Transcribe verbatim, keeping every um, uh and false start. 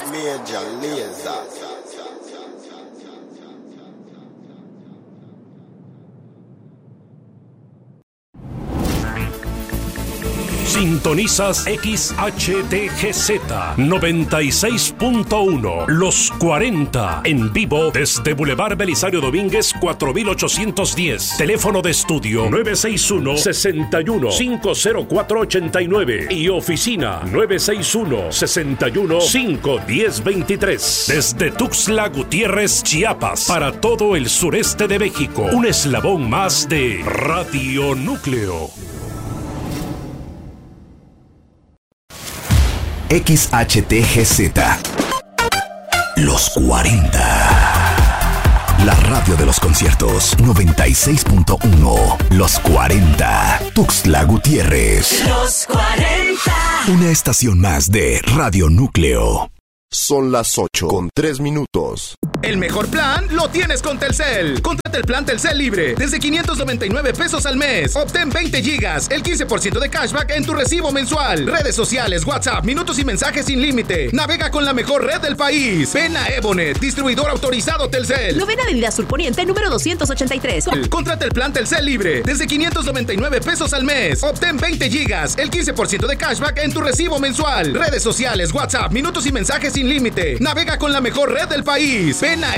Major Lazer. Sintonizas X H T G Z noventa y seis punto uno, Los cuarenta, en vivo desde Boulevard Belisario Domínguez cuatro mil ochocientos diez. Teléfono de estudio nueve seis uno, seis uno, cinco cero cuatro ocho nueve y oficina nueve seis uno, seis uno, cinco uno cero dos tres. Desde Tuxtla Gutiérrez, Chiapas, para todo el sureste de México, un eslabón más de Radio Núcleo. X H T G Z Los cuarenta. La radio de los conciertos noventa y seis punto uno. Los cuarenta. Tuxtla Gutiérrez. Los cuarenta. Una estación más de Radio Núcleo. Son las ocho con tres minutos. El mejor plan lo tienes con Telcel. Contrata el plan Telcel libre desde quinientos noventa y nueve pesos al mes. Obtén veinte gigas, el quince por ciento de cashback en tu recibo mensual. Redes sociales, WhatsApp, minutos y mensajes sin límite. Navega con la mejor red del país. Ven a Ebonet, distribuidor autorizado Telcel. Novena Avenida Sur Poniente, número doscientos ochenta y tres. Contrata el plan Telcel libre desde quinientos noventa y nueve pesos al mes. Obtén veinte gigas, el quince por ciento de cashback en tu recibo mensual. Redes sociales, WhatsApp, minutos y mensajes sin límite. Navega con la mejor red del país. Ven a